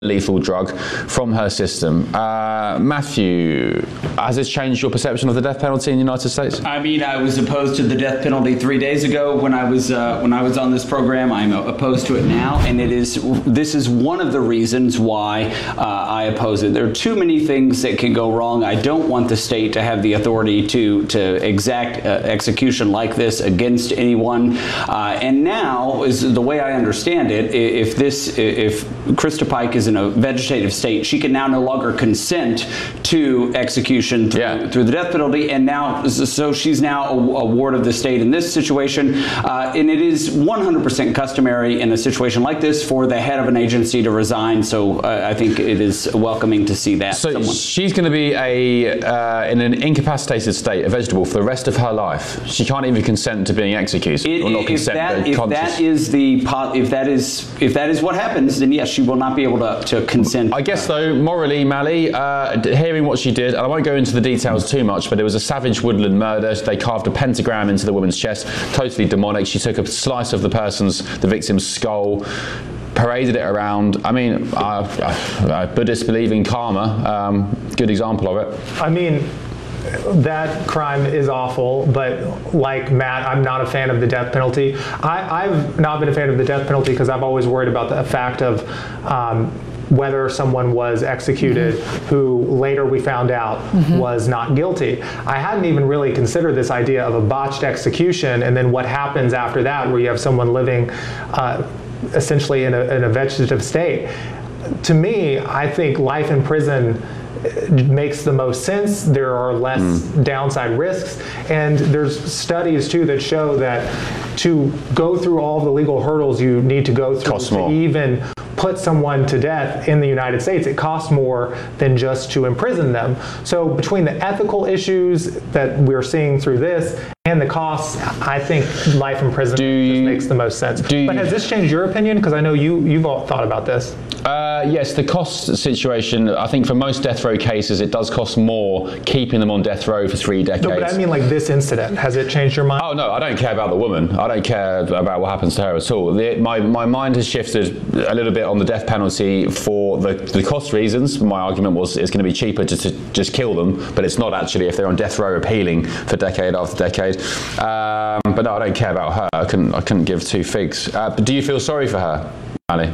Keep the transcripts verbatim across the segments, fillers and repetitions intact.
lethal drug from her system. Uh, Matthew, has this changed your perception of the death penalty in the United States? I mean, I was opposed to the death penalty three days ago when I was uh, when I was on this program. I'm opposed to it now, and it is this is one of the reasons why uh, I oppose it. There are too many things that can go wrong. I don't want the state to have the authority to to exact uh, execution like this against anyone. Uh, and now, is the way I understand it, if this if Krista Pike is in a vegetative state, she can now no longer consent to execution through, yeah. through the death penalty, and now so she's now a, a ward of the state in this situation, uh, and it is one hundred percent customary in a situation like this for the head of an agency to resign. So uh, I think it is welcoming to see that. So someone. she's going to be a uh, in an incapacitated state, a vegetable for the rest of her life. She can't even consent to being executed, it, or not if consent. That, if conscious. that is the if that is if that is what happens, then yes, she will not be able to, to consent. I guess though, morally, Mally, uh, hearing what she did, and I won't go into the details too much, but it was a savage woodland murder. They carved a pentagram into the woman's chest, totally demonic. She took a slice of the person's, the victim's skull, paraded it around. I mean, uh, uh, Buddhists believe in karma. Um, good example of it. I mean, that crime is awful, but like Matt, I'm not a fan of the death penalty. I, I've not been a fan of the death penalty because I've always worried about the fact of um, whether someone was executed mm-hmm. who later we found out mm-hmm. was not guilty. I hadn't even really considered this idea of a botched execution and then what happens after that, where you have someone living uh, essentially in a, in a vegetative state. To me, I think life in prison makes the most sense. There are less mm. downside risks, and there's studies too that show that to go through all the legal hurdles you need to go through to more. even put someone to death in the United States, it costs more than just to imprison them. So between the ethical issues that we're seeing through this and the costs, I think life in prison do you, just makes the most sense. But has this changed your opinion? Because I know you, you've all thought about this. Uh, yes, the cost situation, I think for most death row cases, it does cost more keeping them on death row for three decades. No, but I mean like this incident. Has it changed your mind? Oh, no, I don't care about the woman. I don't care about what happens to her at all. The, my, my mind has shifted a little bit on the death penalty for the, the cost reasons. My argument was it's going to be cheaper just to just kill them, but it's not actually if they're on death row appealing for decade after decade. Um, but no, I don't care about her. I couldn't, I couldn't give two figs. Uh, but do you feel sorry for her, Ali?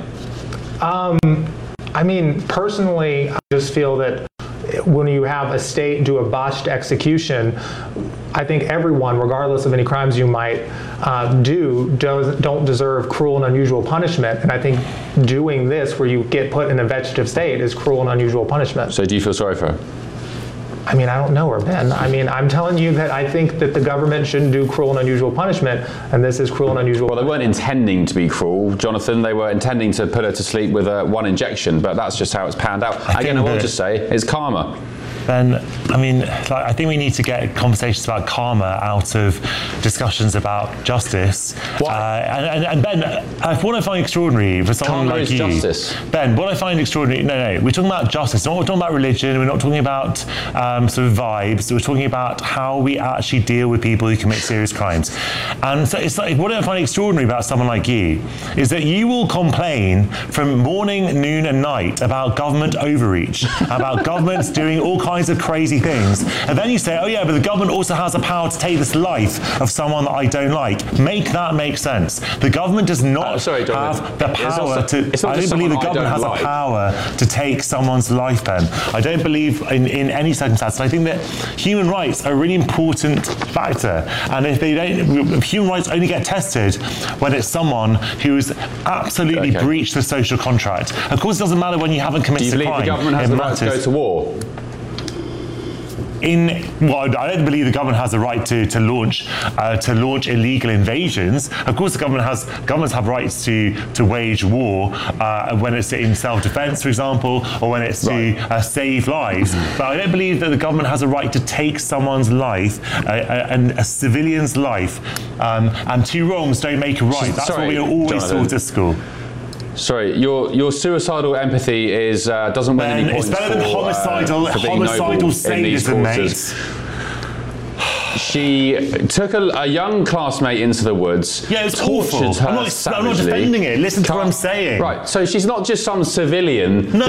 Um, I mean, personally, I just feel that when you have a state do a botched execution, I think everyone, regardless of any crimes you might uh, do, does, don't deserve cruel and unusual punishment. And I think doing this, where you get put in a vegetative state, is cruel and unusual punishment. So do you feel sorry for her? I mean, I don't know her, Ben. I mean, I'm telling you that I think that the government shouldn't do cruel and unusual punishment, and this is cruel and unusual. Well, they weren't intending to be cruel, Jonathan. They were intending to put her to sleep with uh, one injection, but that's just how it's panned out. I Again, I will just say, it's karma. Ben, I mean, like, I think we need to get conversations about karma out of discussions about justice. What? Uh, and, and, and Ben, uh, what I find extraordinary for someone karma like is you, justice. Ben, what I find extraordinary, no, no, we're talking about justice. We're not talking about religion. We're not talking about um, sort of vibes. We're talking about how we actually deal with people who commit serious crimes. And so it's like, what I find extraordinary about someone like you is that you will complain from morning, noon, and night about government overreach, about governments doing all kinds of crazy things, and then you say, oh yeah, but the government also has the power to take this life of someone that I don't like. Make that make sense. The government does not uh, sorry, have the power also, to, I don't believe the government has like. the power to take someone's life, Ben. I don't believe in, in any circumstance. I think that human rights are a really important factor, and if they don't, human rights only get tested when it's someone who has absolutely okay. breached the social contract. Of course, it doesn't matter when you haven't committed a crime. Do you believe the government has it the matters. right to go to war? In well, I don't believe the government has the right to to launch uh, to launch illegal invasions. Of course, the government has governments have rights to to wage war uh, when it's in self-defense, for example, or when it's right. to uh, save lives. Mm-hmm. But I don't believe that the government has a right to take someone's life uh, and a civilian's life. Um, and two wrongs don't make a right. That's Sorry, what we are always Jonathan. taught at school. Sorry, your your suicidal empathy is uh, doesn't win Ben, any points. It's better for, than homicidal uh, for being homicidal sadism, mate. she took a, a young classmate into the woods. Yeah, it's tortured awful. her I'm not, I'm not savagely. defending it. Listen to what Can't- I'm saying. Right, so she's not just some civilian. No.